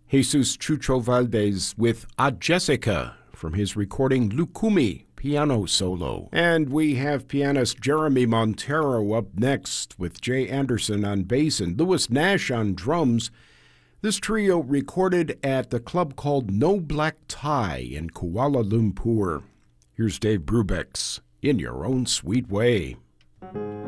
Jesus Chucho Valdez with A Jessica from his recording Lucumi piano solo. And we have pianist Jeremy Montero up next with Jay Anderson on bass and Louis Nash on drums. This trio recorded at the club called No Black Tie in Kuala Lumpur. Here's Dave Brubeck's In Your Own Sweet Way.